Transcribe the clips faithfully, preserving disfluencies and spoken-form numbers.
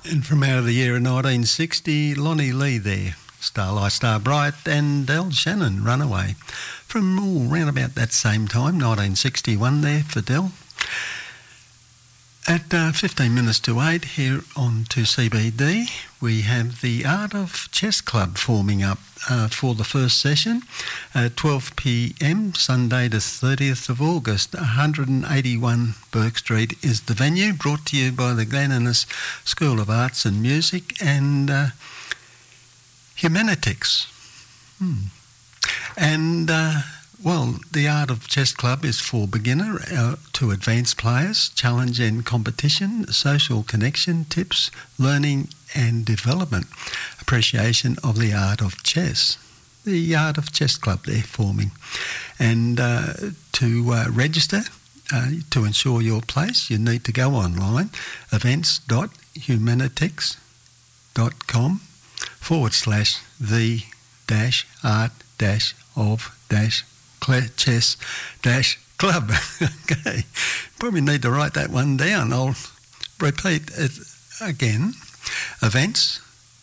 And from out of the year of nineteen sixty, Lonnie Lee there, Starlight Star Bright, and Del Shannon, Runaway. From all round about that same time, nineteen sixty-one there for Del. At uh, fifteen minutes to eight here on two C B D, we have the Art of Chess Club forming up uh, for the first session at twelve p m, Sunday the thirtieth of August. one eighty-one Burke Street is the venue, brought to you by the Glen Innes School of Arts and Music and uh, Humanitics. Hmm. And... Uh, Well, the Art of Chess Club is for beginner uh, to advanced players, challenge and competition, social connection, tips, learning and development, appreciation of the art of chess. The Art of Chess Club there forming. And uh, to uh, register, uh, to ensure your place, you need to go online, events.humanitics.com forward slash the dash art dash of dash chess dash club. Okay, probably need to write that one down. I'll repeat it again. Events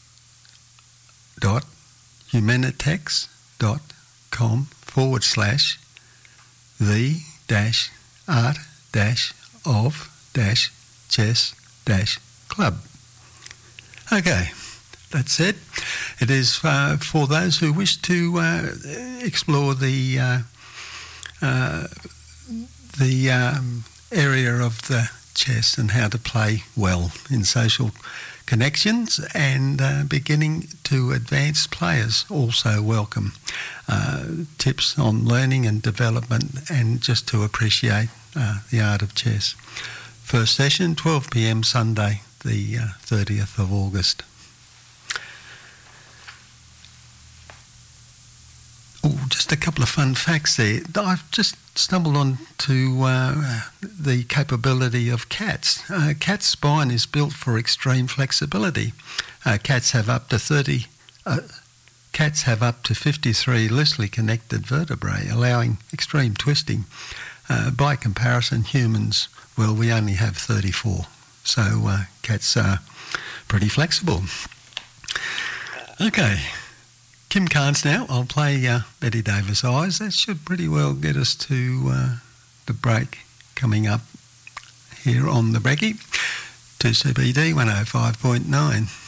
dot humanitex dot com forward slash the dash art dash of dash chess dash club. Okay. That's it. It is uh, for those who wish to uh, explore the uh, uh, the um, area of the chess and how to play well in social connections, and uh, beginning to advanced players also welcome. Uh, tips on learning and development, and just to appreciate uh, the art of chess. First session, twelve p m Sunday, the uh, thirtieth of August. Oh, just a couple of fun facts there. I've just stumbled on to uh, the capability of cats. Uh, cat's spine is built for extreme flexibility. Uh, cats have up to thirty. Uh, cats have up to fifty-three loosely connected vertebrae, allowing extreme twisting. Uh, by comparison, humans, well, we only have thirty-four. So uh, cats are pretty flexible. Okay. Kim Carnes now. I'll play uh, Betty Davis Eyes. That should pretty well get us to uh, the break coming up here on the Brekkie. two C B D one oh five point nine.